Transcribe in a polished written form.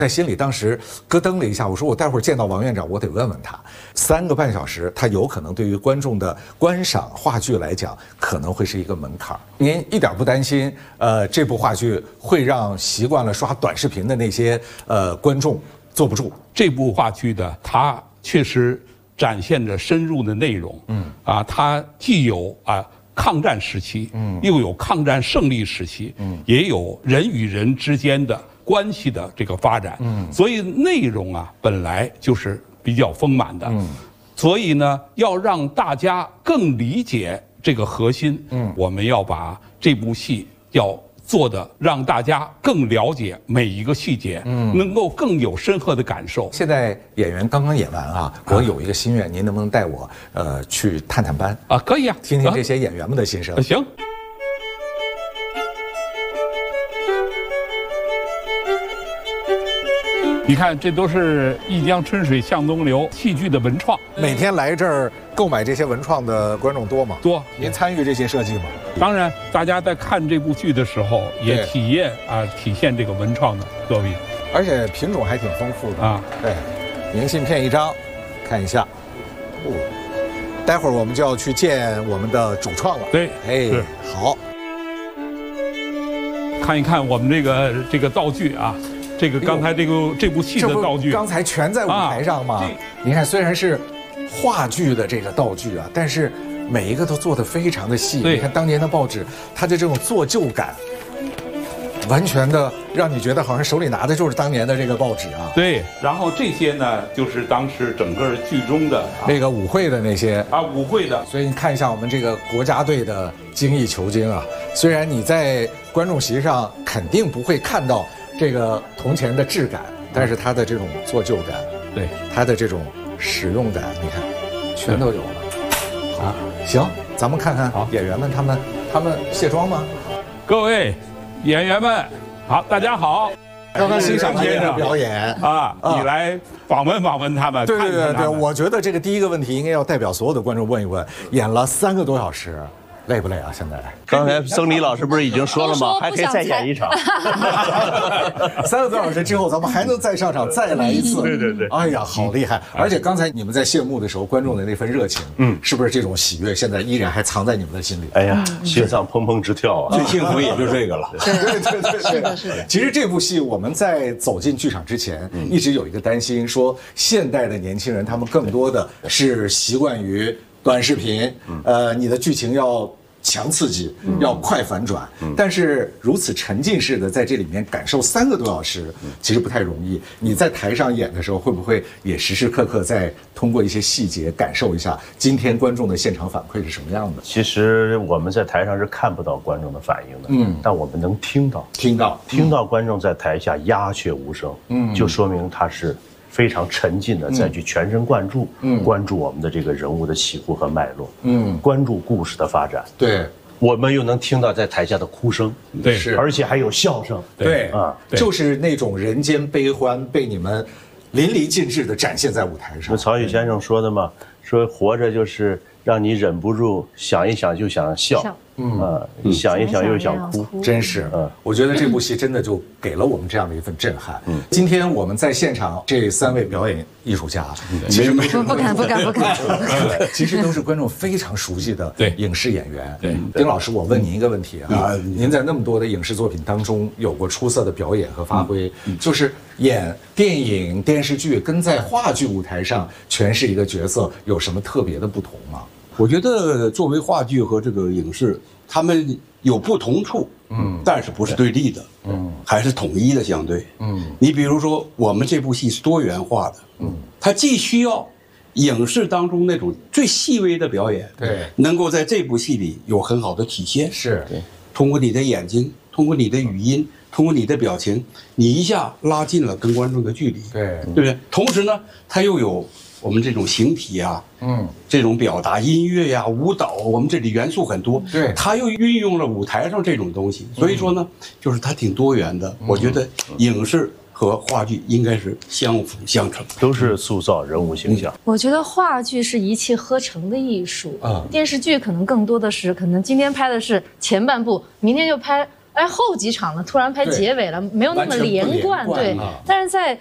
在心里当时咯噔了一下，我说我待会儿见到王院长，我得问问他，3个半小时，他有可能对于观众的观赏话剧来讲，可能会是一个门槛。您一点不担心，这部话剧会让习惯了刷短视频的那些观众坐不住？ 这部话剧的它确实展现着深入的内容，它既有抗战时期，又有抗战胜利时期，也有人与人之间的关系的这个发展，所以内容本来就是比较丰满的，所以呢，要让大家更理解这个核心，我们要把这部戏要做的让大家更了解每一个细节，能够更有深刻的感受。 现在演员刚刚演完我有一个心愿，您能不能带我去探探班可以听听这些演员们的心声。 行。你看，这都是一江春水向东流戏剧的文创。 每天来这儿购买这些文创的观众多吗？ 多。 您参与这些设计吗？ 当然，大家在看这部剧的时候，也体现这个文创的作品， 而且品种还挺丰富的对，明信片1张，看一下。待会儿我们就要去见我们的主创了。 对， 好。 看一看我们这个道具这个刚才这部戏的道具， 刚才全在舞台上嘛。您看，虽然是话剧的这个道具但是每一个都做得非常的细。你看当年的报纸，它的这种做旧感，完全的让你觉得好像手里拿的就是当年的这个报纸对，然后这些呢，就是当时整个剧中的那个舞会的那些舞会的。 所以你看一下我们这个国家队的精益求精虽然你在观众席上肯定不会看到这个铜钱的质感，但是它的这种做旧感， 对它的这种使用感，你看，全都有了。好，行，咱们看看演员们他们卸妆吗？ 各位演员们，好，大家好。 刚刚欣赏先生表演你来访问访问他们。 对，我觉得这个第一个问题应该要代表所有的观众问一问：演了3个多小时。累不累现在刚才曾黎老师不是已经说了吗？还可以再演1场。 3个多小时之后，咱们还能再上场，再来一次。 对。 哎呀，好厉害！而且刚才你们在谢幕的时候，观众的那份热情，是不是这种喜悦现在依然还藏在你们的心里？ 哎呀，心脏砰砰直跳最幸福也就这个了。 对，是的。其实这部戏我们在走进剧场之前，一直有一个担心，说现代的年轻人他们更多的是习惯于短视频，你的剧情要强刺激，要快反转，但是如此沉浸式的在这里面感受3个多小时，其实不太容易。你在台上演的时候，会不会也时时刻刻在通过一些细节感受一下今天观众的现场反馈是什么样的？ 其实我们在台上是看不到观众的反应的，但我们能听到观众在台下鸦雀无声，就说明他是非常沉浸的再去全神贯注，关注我们的这个人物的起伏和脉络，关注故事的发展。 对， 我们又能听到在台下的哭声， 对， 而且还有笑声， 对，就是那种人间悲欢被你们淋漓尽致地展现在舞台上。 曹禺先生说的嘛，说活着就是让你忍不住想一想就想笑。想一想又想哭， 真是。我觉得这部戏真的就给了我们这样的一份震撼。今天我们在现场这3位表演艺术家，其实不敢， 其实都是观众非常熟悉的影视演员。 对， 丁老师，我问您一个问题您在那么多的影视作品当中有过出色的表演和发挥，就是演电影、电视剧跟在话剧舞台上诠释一个角色有什么特别的不同吗？ 我觉得作为话剧和这个影视，他们有不同处，但是不是对立的，还是统一的相对，你比如说我们这部戏是多元化的，它既需要影视当中那种最细微的表演， 对， 能够在这部戏里有很好的体现， 是， 通过你的眼睛，通过你的语音，通过你的表情，你一下拉近了跟观众的距离，对不对？同时呢，它又有我们这种形体啊，这种表达音乐呀、舞蹈，我们这里元素很多， 对， 它又运用了舞台上这种东西，所以说呢，就是它挺多元的。我觉得影视和话剧应该是相辅相成， 都是塑造人物形象。 我觉得话剧是一气呵成的艺术，电视剧可能更多的是，可能今天拍的是前半部，明天就拍哎，后几场呢突然拍结尾了，没有那么连贯，对。但是在